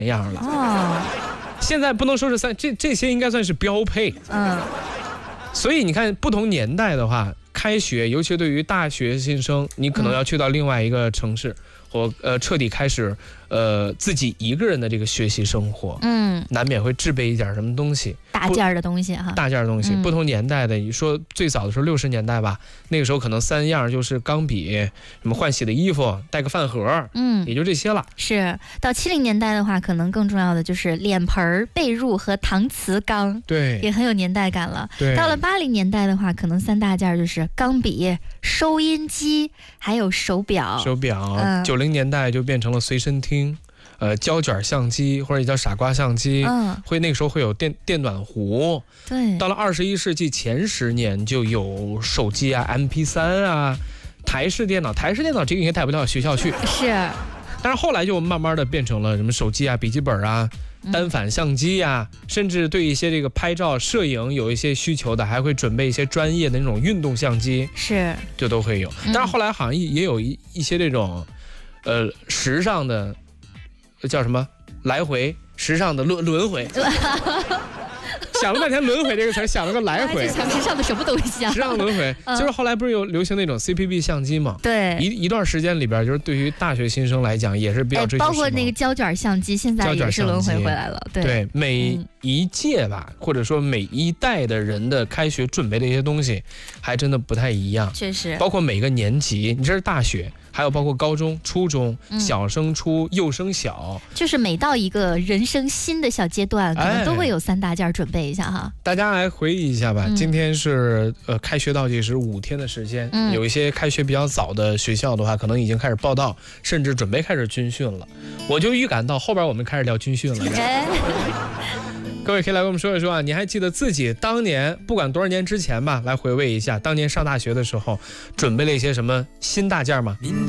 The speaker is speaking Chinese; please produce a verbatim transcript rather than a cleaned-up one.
样了。 哦， 现在不能说是三，这这些应该算是标配。 嗯， 所以你看，不同年代的话，开学，尤其对于大学新生，你可能要去到另外一个城市，嗯、或呃彻底开始呃自己一个人的这个学习生活， 嗯， 难免会制备一点什么东西， 大件的东西哈， 大件的东西。嗯、不同年代的，你说最早的时候六十年代吧，那个时候可能三样就是钢笔、什么换洗的衣服、带个饭盒，嗯，也就这些了。 是到七零年代的话，可能更重要的就是脸盆、被褥和搪瓷缸， 对， 也很有年代感了。 对， 到了八零年代的话，可能三大件就是钢笔、收音机，还有手表。 手表，九零、嗯、年代就变成了随身听。呃，胶卷相机或者也叫傻瓜相机，嗯，会那个时候会有电电暖壶， 对。 到了二十一世纪前十年，就有手机啊、M P 三 啊、台式电脑。台式电脑这个应该带不到学校去， 是。 但是后来就慢慢的变成了什么手机啊、笔记本啊、单反相机啊，嗯、甚至对一些这个拍照、摄影有一些需求的，还会准备一些专业的那种运动相机， 是， 就都会有。但是后来好像也有一一些这种，呃，时尚的。叫什么？来回时尚的轮轮回，想了半天轮回这个词，想了个来回。 想时尚的什么东西啊？ 时尚轮回，就是后来不是有流行那种 C P B 相机嘛？ 对， 一一段时间里边，就是对于大学新生来讲也是比较追求。 包括那个胶卷相机，现在也是轮回回来了。对， 对，每一届吧，嗯、或者说每一代的人的开学准备的一些东西，还真的不太一样。 确实， 包括每个年级，你这是大学。还有包括高中、初中、小升初、嗯、幼升小， 就是每到一个人生新的小阶段，可能都会有三大件准备一下哈。 大家来回忆一下吧。嗯、今天是呃开学倒计时五天的时间，嗯、有一些开学比较早的学校的话，可能已经开始报到，甚至准备开始军训了。我就预感到后边我们开始聊军训了。哎各位可以来跟我们说一说啊，你还记得自己当年不管多少年之前吧，来回味一下当年上大学的时候准备了一些什么新大件吗？